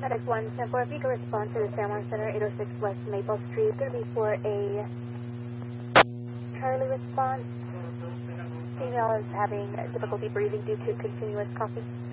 FedEx 174, if you can respond to the Fairmont Center, 806 West Maple Street. It's going to be for a Charlie response. Female is having difficulty breathing due to continuous coughing.